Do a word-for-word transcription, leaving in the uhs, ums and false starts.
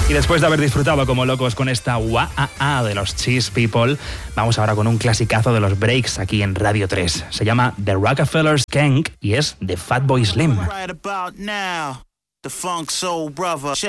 Y después de haber disfrutado como locos con esta Wah-ah-ah de los Cheese People, vamos ahora con un clasicazo de los breaks aquí en Radio tres. Se llama The Rockefeller Skank y es de Fatboy Slim.